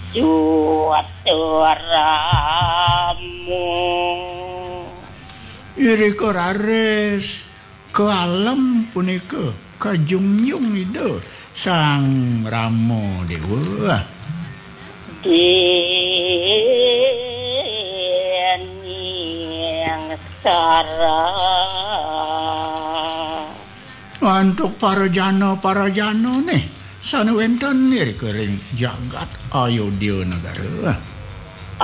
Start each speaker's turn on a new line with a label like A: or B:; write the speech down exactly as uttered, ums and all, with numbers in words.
A: Juaturamu
B: iri karares ke alam punika kajungjung ida sang Rama Dewa
A: yang sara
B: untuk para jana para jana nih sanuwenten iri kering jagat Ayodhya negara